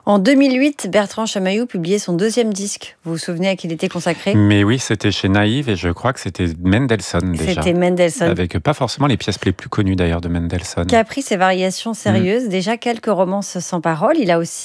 En 2008, Bertrand Chamayou publiait son deuxième disque. Vous vous souvenez à qui il était consacré ? Mais oui, c'était chez Naïve et je crois que c'était Mendelssohn déjà. C'était Mendelssohn. Avec pas forcément les pièces les plus connues d'ailleurs de Mendelssohn. Caprice et variations sérieuses, déjà quelques romances sans parole. Il a aussi